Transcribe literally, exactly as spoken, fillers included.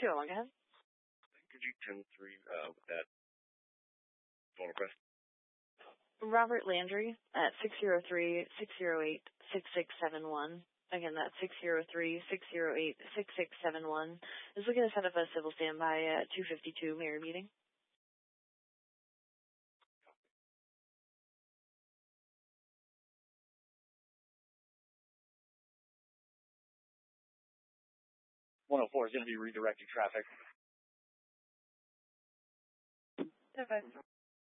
two oh one, go ahead. Could you ten three uh, with that phone request? Robert Landry at six zero three, six zero eight, six six seven one. Again, that's six zero three, six zero eight, six six seven one. Is looking to set up a civil standby at two fifty-two Mayor Meeting. one oh four is going to be redirecting traffic. Okay.